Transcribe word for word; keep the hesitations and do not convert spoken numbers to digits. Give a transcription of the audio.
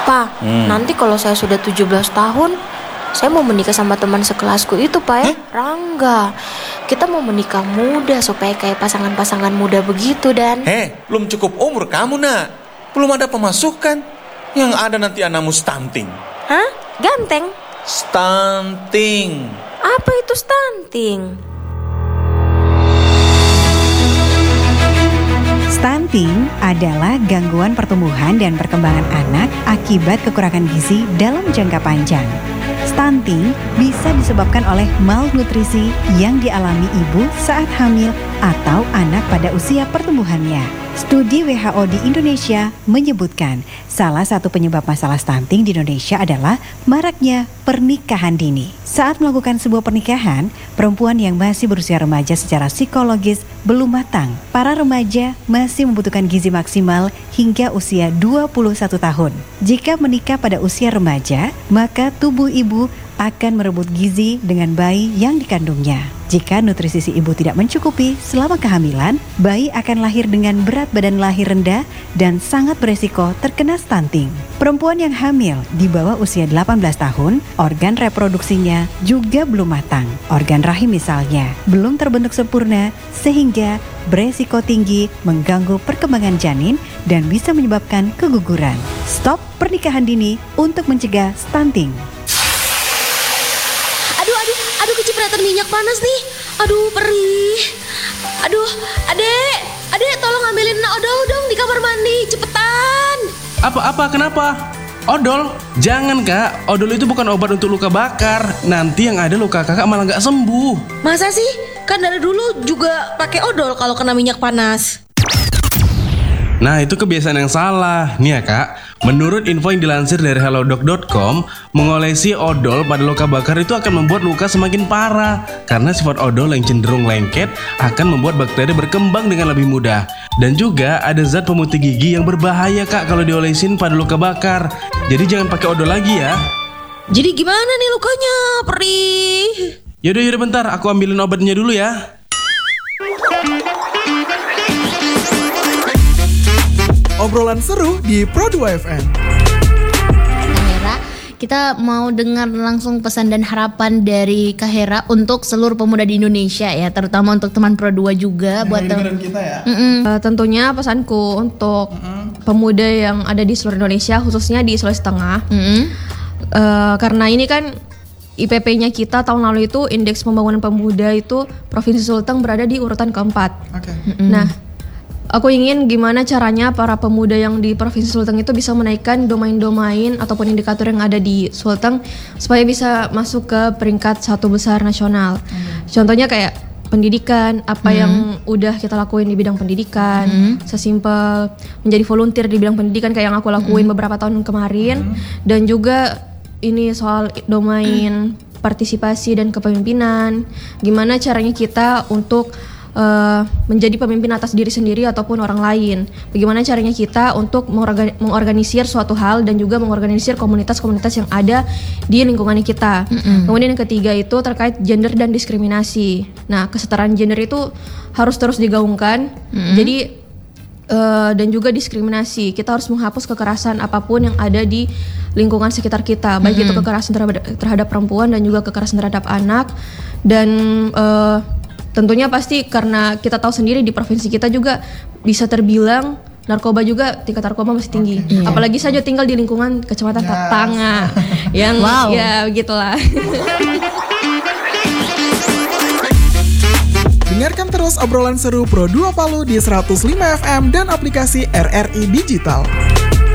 Pak, hmm. nanti kalau saya sudah tujuh belas tahun, saya mau menikah sama teman sekelasku itu, Pak ya. Eh? Rangga. Kita mau menikah muda supaya kayak pasangan-pasangan muda begitu, Dan. Hei, belum cukup umur kamu, nak. Belum ada pemasukan. Yang ada nanti anakmu stunting. Hah? Ganteng? Stunting. Apa itu stunting? Stunting adalah gangguan pertumbuhan dan perkembangan anak akibat kekurangan gizi dalam jangka panjang. Stunting bisa disebabkan oleh malnutrisi yang dialami ibu saat hamil atau anak pada usia pertumbuhannya. Studi W H O di Indonesia menyebutkan salah satu penyebab masalah stunting di Indonesia adalah maraknya pernikahan dini. Saat melakukan sebuah pernikahan, perempuan yang masih berusia remaja secara psikologis belum matang. Para remaja masih membutuhkan gizi maksimal hingga usia dua puluh satu tahun. Jika menikah pada usia remaja, maka tubuh ibu akan merebut gizi dengan bayi yang dikandungnya. Jika nutrisi si ibu tidak mencukupi selama kehamilan, bayi akan lahir dengan berat badan lahir rendah dan sangat beresiko terkena stunting. Perempuan yang hamil di bawah usia delapan belas tahun, organ reproduksinya juga belum matang. Organ rahim misalnya belum terbentuk sempurna sehingga beresiko tinggi mengganggu perkembangan janin dan bisa menyebabkan keguguran. Stop pernikahan dini untuk mencegah stunting. Aduh, kecipratan minyak panas nih. Aduh, perih. Aduh, adek, adek tolong ambilin odol dong di kamar mandi, cepetan. Apa-apa, kenapa? Odol? Jangan kak, odol itu bukan obat untuk luka bakar. Nanti yang ada luka kakak malah gak sembuh. Masa sih? Kan dari dulu juga pakai odol kalau kena minyak panas. Nah, itu kebiasaan yang salah. Nih ya kak, menurut info yang dilansir dari halodoc dot com, mengolesi odol pada luka bakar itu akan membuat luka semakin parah. Karena sifat odol yang cenderung lengket akan membuat bakteri berkembang dengan lebih mudah. Dan juga ada zat pemutih gigi yang berbahaya kak kalau diolesin pada luka bakar. Jadi jangan pakai odol lagi ya. Jadi gimana nih lukanya? Perih. Yaudah, yaudah bentar, aku ambilin obatnya dulu ya. Obrolan seru di Pro dua F M. Kak Hera, kita mau dengar langsung pesan dan harapan dari Kak Hera untuk seluruh pemuda di Indonesia ya, terutama untuk teman Pro dua juga. Nah, buat dengerin kita ya. Uh, tentunya pesanku untuk Mm-mm. pemuda yang ada di seluruh Indonesia, khususnya di Sulawesi Tengah. Uh, karena ini kan I P P-nya kita tahun lalu itu indeks pembangunan pemuda itu Provinsi Sulteng berada di urutan keempat. Okay. Nah, aku ingin gimana caranya para pemuda yang di Provinsi Sulteng itu bisa menaikkan domain-domain ataupun indikator yang ada di Sulteng supaya bisa masuk ke peringkat satu besar nasional. Hmm. Contohnya kayak pendidikan, apa hmm. yang udah kita lakuin di bidang pendidikan, hmm. sesimpel menjadi volunteer di bidang pendidikan kayak yang aku lakuin hmm. beberapa tahun kemarin, hmm. dan juga ini soal domain hmm. partisipasi dan kepemimpinan, gimana caranya kita untuk Uh, menjadi pemimpin atas diri sendiri ataupun orang lain. Bagaimana caranya kita untuk mengorgan- mengorganisir suatu hal dan juga mengorganisir komunitas-komunitas yang ada di lingkungan kita. Mm-hmm. Kemudian yang ketiga itu terkait gender dan diskriminasi. Nah, kesetaraan gender itu harus terus digaungkan. Mm-hmm. Jadi uh, dan juga diskriminasi. Kita harus menghapus kekerasan apapun yang ada di lingkungan sekitar kita, baik mm-hmm. itu kekerasan terhadap, terhadap perempuan dan juga kekerasan terhadap anak. Dan uh, tentunya pasti karena kita tahu sendiri di provinsi kita juga bisa terbilang narkoba juga tingkat narkoba masih tinggi. Okay. Yeah. Apalagi saja tinggal di lingkungan Kecamatan yes. Tanga yang wow. ya begitulah. Dengarkan terus obrolan seru Pro dua Palu di seratus lima F M dan aplikasi R R I Digital.